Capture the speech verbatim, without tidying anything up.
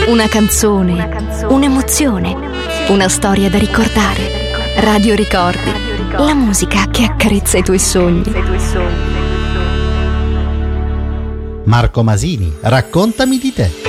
Una canzone, un'emozione, una storia da ricordare. Radio Ricordi, la musica che accarezza i tuoi sogni. Marco Masini, raccontami di te.